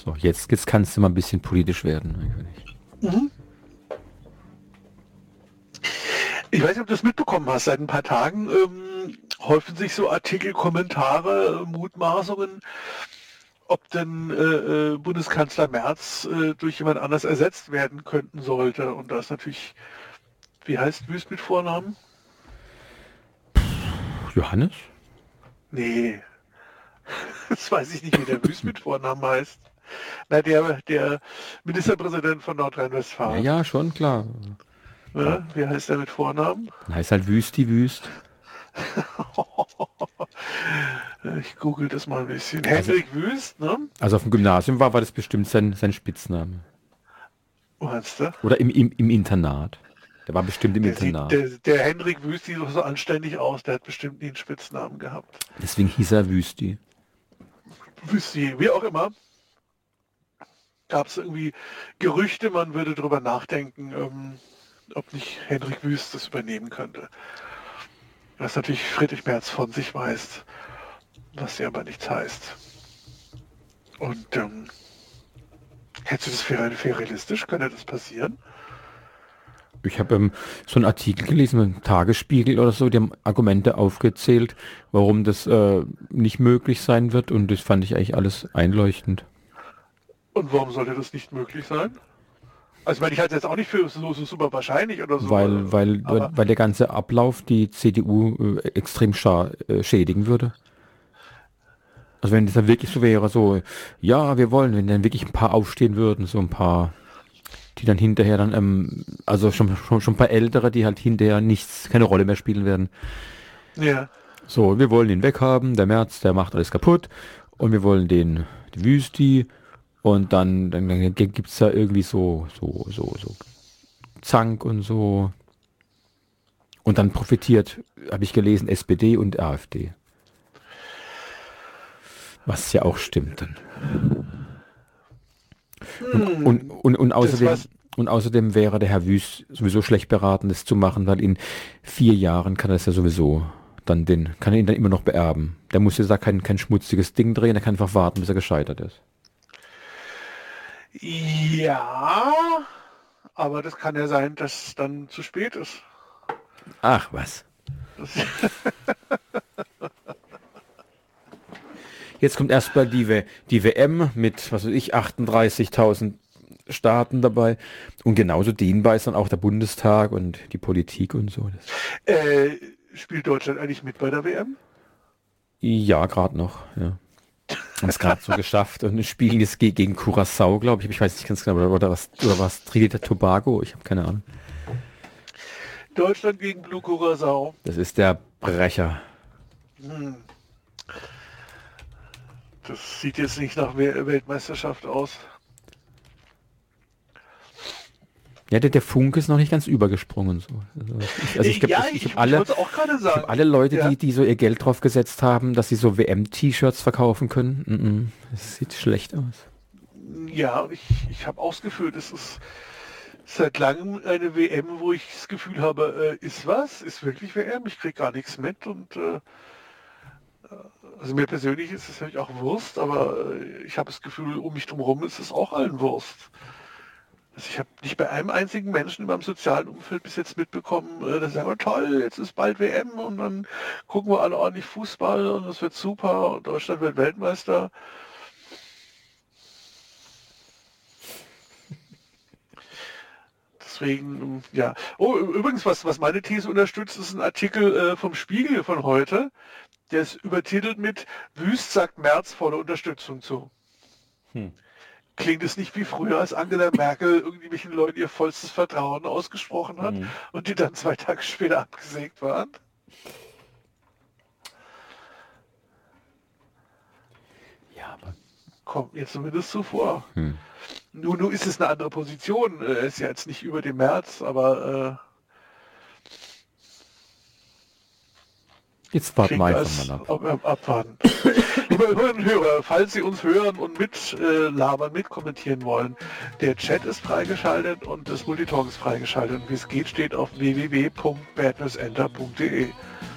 So, jetzt kannst du mal ein bisschen politisch werden. Mhm. Ich weiß nicht, ob du das mitbekommen hast. Seit ein paar Tagen häufen sich so Artikel, Kommentare, Mutmaßungen, ob denn Bundeskanzler Merz durch jemand anders ersetzt werden könnten sollte. Und da ist natürlich, wie heißt Wüst mit Vornamen? Johannes? Nee, das weiß ich nicht, wie der Wüst mit Vornamen heißt. Na, der Ministerpräsident von Ja, Nordrhein-Westfalen. ja, schon klar. Ne? Wie heißt der mit Vornamen? Dann heißt halt Wüst. Ich google das mal ein bisschen. Also, Hendrik Wüst, ne? also auf dem Gymnasium war das bestimmt sein Spitzname. Meinst du? Oder im Internat. Der war bestimmt im Internat. Der Hendrik Wüst sieht doch so anständig aus. Der hat bestimmt nie einen Spitznamen gehabt. Deswegen hieß er Wüsti. Wüsti, wie auch immer. Gab es irgendwie Gerüchte, man würde darüber nachdenken, ob nicht Hendrik Wüst das übernehmen könnte. Was natürlich Friedrich Merz von sich weiß, was ja aber nichts heißt. Und hältst du das für realistisch? Könnte das passieren? Ich habe so einen Artikel gelesen, im Tagesspiegel oder so, die haben Argumente aufgezählt, warum das nicht möglich sein wird, und das fand ich eigentlich alles einleuchtend. Und warum sollte das nicht möglich sein? Also ich meine, ich halte es jetzt auch nicht für so super wahrscheinlich oder so. Weil der ganze Ablauf die CDU extrem schädigen würde. Also wenn das dann wirklich so wäre, so, ja, wir wollen, wenn dann wirklich ein paar aufstehen würden, so ein paar, die dann hinterher dann, also schon ein paar Ältere, die halt hinterher keine Rolle mehr spielen werden. Ja. So, wir wollen ihn weghaben, der Merz, der macht alles kaputt, und wir wollen die Wüsti, und dann gibt es da irgendwie so Zank und so. Und dann profitiert, habe ich gelesen, SPD und AfD. Was ja auch stimmt dann. Und außerdem wäre der Herr Wüst sowieso schlecht beraten, das zu machen, weil in 4 Jahren kann er es ja sowieso kann er ihn dann immer noch beerben. Der muss ja da kein schmutziges Ding drehen, der kann einfach warten, bis er gescheitert ist. Ja, aber das kann ja sein, dass es dann zu spät ist. Ach was. Jetzt kommt erstmal die WM mit, was weiß ich, 38.000 Staaten dabei. Und genauso dehnbar ist dann auch der Bundestag und die Politik und so. Spielt Deutschland eigentlich mit bei der WM? Ja, gerade noch, ja. Haben es gerade so geschafft, und spielen jetzt gegen Curaçao, glaube ich. Ich weiß nicht ganz genau, oder was Trinidad Tobago, ich habe keine Ahnung. Deutschland gegen Blue Curaçao. Das ist der Brecher. Das sieht jetzt nicht nach Weltmeisterschaft aus. Ja, der Funke ist noch nicht ganz übergesprungen. So. Ich habe alle Leute, die so ihr Geld drauf gesetzt haben, dass sie so WM-T-Shirts verkaufen können. Das sieht schlecht aus. Ja, ich habe auch das Gefühl, das ist seit langem eine WM, wo ich das Gefühl habe, ist wirklich WM, ich kriege gar nichts mit, und also mir persönlich ist es natürlich auch Wurst, aber ich habe das Gefühl, um mich drumherum ist es auch allen Wurst. Also ich habe nicht bei einem einzigen Menschen in meinem sozialen Umfeld bis jetzt mitbekommen, dass sie sagen, toll, jetzt ist bald WM und dann gucken wir alle ordentlich Fußball und es wird super und Deutschland wird Weltmeister. Deswegen, ja. Oh, übrigens, was meine These unterstützt, ist ein Artikel vom Spiegel von heute, der ist übertitelt mit Wüst sagt Merz volle Unterstützung zu. Klingt es nicht wie früher, als Angela Merkel irgendwelchen Leuten ihr vollstes Vertrauen ausgesprochen hat und die dann 2 Tage später abgesägt waren? Ja, aber Kommt mir zumindest so vor. Nun ist es eine andere Position. Er ist ja jetzt nicht über dem Merz, aber jetzt warten wir einfach mal ab. Abwarten. Liebe Hörerinnen und Hörer, falls Sie uns hören und mitkommentieren wollen, der Chat ist freigeschaltet und das Multitalk ist freigeschaltet. Und wie es geht, steht auf www.badnewsenter.de.